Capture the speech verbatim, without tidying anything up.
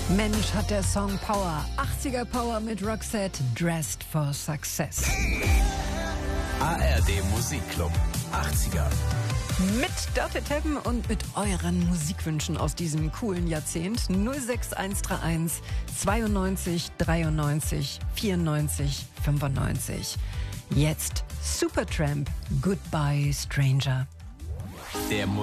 Mensch, hat der Song Power. achtziger Power mit Roxette, Dressed for Success. A R D Musikclub achtziger. Mit Dirty Tappen und mit euren Musikwünschen aus diesem coolen Jahrzehnt. null sechs eins drei eins zweiundneunzig dreiundneunzig vierundneunzig fünfundneunzig. Jetzt Supertramp, Goodbye Stranger. Der